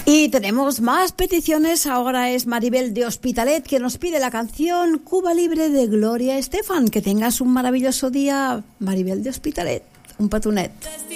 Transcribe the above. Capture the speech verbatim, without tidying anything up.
Y tenemos más peticiones. Ahora es Maribel de Hospitalet que nos pide la canción Cuba Libre de Gloria Estefan. Que tengas un maravilloso día, Maribel de Hospitalet. Un petonet.